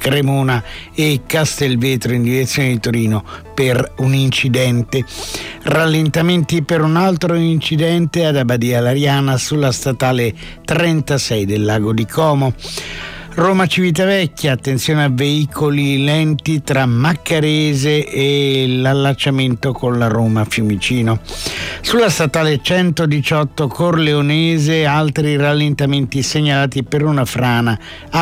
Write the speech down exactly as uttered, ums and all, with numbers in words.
Cremona e Castelvetro in direzione di Torino per un incidente. Rallentamenti per un altro incidente ad Abbadia Lariana sulla statale trentasei del Lago di Como. Roma-Civitavecchia, attenzione a veicoli lenti tra Maccarese e l'allacciamento con la Roma-Fiumicino. Sulla statale centodiciotto Corleonese altri rallentamenti segnalati per una frana